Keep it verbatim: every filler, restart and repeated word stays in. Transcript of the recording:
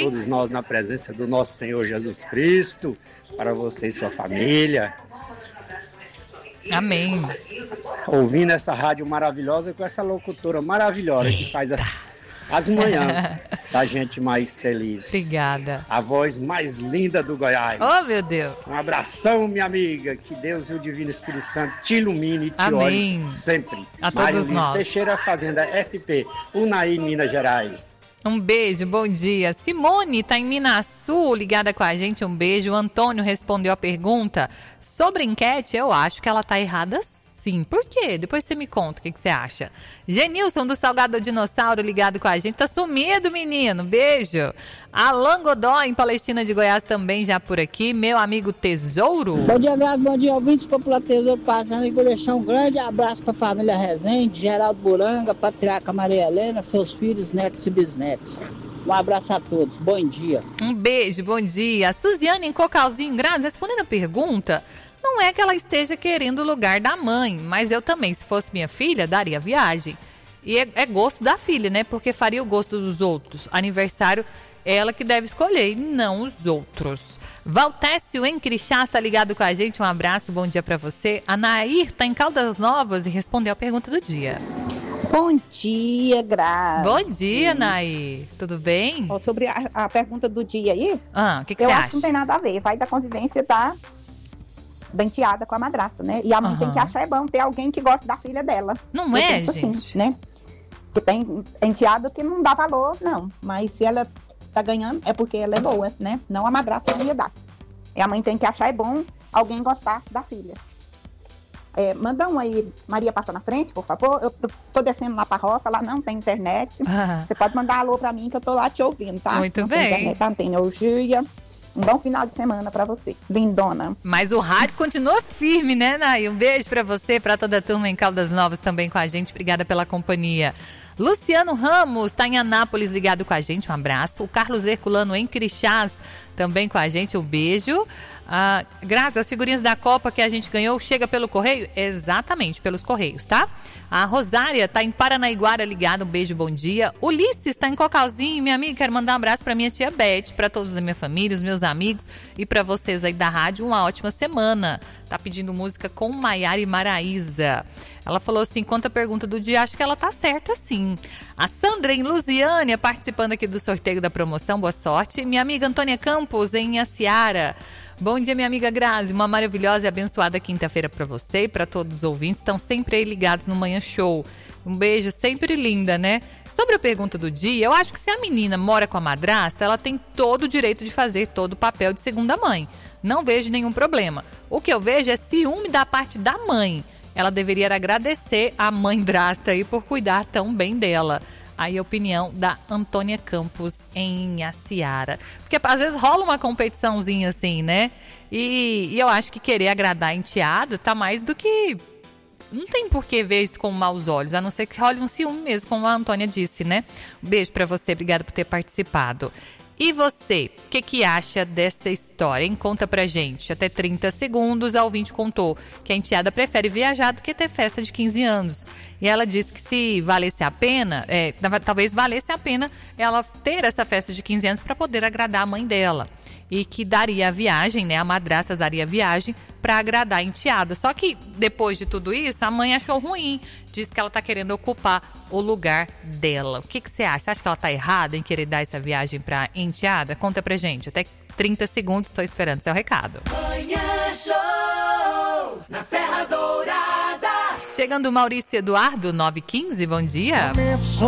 todos nós na presença do nosso Senhor Jesus Cristo, para você e sua família. Amém. Ouvindo essa rádio maravilhosa com essa locutora maravilhosa que faz as, as manhãs da gente mais feliz. Obrigada. A voz mais linda do Goiás. Oh, meu Deus. Um abração, minha amiga. Que Deus e o Divino Espírito Santo te ilumine e te Amém. olhe sempre. A todos Marilene nós. Teixeira, Fazenda F P, Unai, Minas Gerais. Um beijo, bom dia. Simone está em Minas Sul, ligada com a gente, um beijo. O Antônio respondeu a pergunta sobre enquete. Eu acho que ela está errada sim. Por quê? Depois você me conta o que, que você acha. Genilson do Salgado Dinossauro ligado com a gente. Tá sumido, menino. Beijo. Alan Godoy, em Palestina de Goiás, também já por aqui. Meu amigo Tesouro. Bom dia, Graça. Bom dia, ouvintes. Popular Tesouro passando e vou deixar um grande abraço para a família Rezende, Geraldo Buranga, Patriarca Maria Helena, seus filhos, netos e bisnetos. Um abraço a todos. Bom dia. Um beijo, bom dia. Suziane em Cocalzinho, Graça, respondendo a pergunta, não é que ela esteja querendo o lugar da mãe, mas eu também, se fosse minha filha, daria viagem. E é, é gosto da filha, né? Porque faria o gosto dos outros. Aniversário, ela que deve escolher, e não os outros. Valtécio em Crixás está ligado com a gente. Um abraço, bom dia para você. A Nair está em Caldas Novas e respondeu a pergunta do dia. Bom dia, Graça. Bom dia, Nair. Tudo bem? Oh, sobre a, a pergunta do dia aí, ah, o que, que eu você acho acha? que não tem nada a ver. Vai da convivência da, da enteada com a madrasta, né? E a mãe uhum. tem que achar é bom ter alguém que gosta da filha dela. Não eu é, gente? Assim, né? Que tem enteada que não dá valor, não. Mas se ela tá ganhando, é porque ela é boa, né? Não a madrasta não ia dar. E a mãe tem que achar é bom alguém gostar da filha. É, manda um aí, Maria, passa na frente, por favor. Eu tô, tô descendo lá pra roça, lá não tem internet. Ah. Você pode mandar alô pra mim que eu tô lá te ouvindo, tá? Muito não bem. Tem internet, tá? Não tem energia. Um bom final de semana pra você, lindona. Mas o rádio continua firme, né, Nay? Um beijo pra você, pra toda a turma em Caldas Novas também com a gente. Obrigada pela companhia. Luciano Ramos está em Anápolis ligado com a gente, um abraço. O Carlos Herculano em Crixás também com a gente, um beijo. Ah, Graças às figurinhas da Copa que a gente ganhou, chega pelo correio? Exatamente, pelos correios, tá? A Rosária está em Paranaiguara ligada, um beijo, bom dia. Ulisses está em Cocalzinho, minha amiga, quero mandar um abraço para minha tia Beth, para todos da minha família, os meus amigos e para vocês aí da rádio, uma ótima semana. Tá pedindo música com Maiara e Maraísa. Ela falou assim, conta a pergunta do dia, acho que ela tá certa sim. A Sandra em Lusiânia, participando aqui do sorteio da promoção, boa sorte. Minha amiga Antônia Campos em Iaciara. Bom dia, minha amiga Grazi, uma maravilhosa e abençoada quinta-feira para você e para todos os ouvintes, estão sempre aí ligados no Manhã Show. Um beijo, sempre linda, né? Sobre a pergunta do dia, eu acho que se a menina mora com a madrasta, ela tem todo o direito de fazer todo o papel de segunda mãe. Não vejo nenhum problema. O que eu vejo é ciúme da parte da mãe. Ela deveria agradecer a mãe drasta aí por cuidar tão bem dela. Aí a opinião da Antônia Campos em Iaciara. Porque às vezes rola uma competiçãozinha assim, né? E, e eu acho que querer agradar a enteada tá mais do que... Não tem por que ver isso com maus olhos, a não ser que role um ciúme mesmo, como a Antônia disse, né? Um beijo pra você, obrigada por ter participado. E você, o que, que acha dessa história, hein? Conta pra gente. Até trinta segundos, a ouvinte contou que a enteada prefere viajar do que ter festa de quinze anos. E ela disse que se valesse a pena, é, talvez valesse a pena ela ter essa festa de quinze anos para poder agradar a mãe dela. E que daria a viagem, né? A madrasta daria a viagem para agradar a enteada. Só que depois de tudo isso, a mãe achou ruim. Diz que ela tá querendo ocupar o lugar dela. O que que você acha? Você acha que ela tá errada em querer dar essa viagem pra enteada? Conta pra gente. Até trinta segundos, tô esperando seu recado. Manhã Show, na Serra Dourada. Chegando o Maurício Eduardo, nove e quinze, bom dia.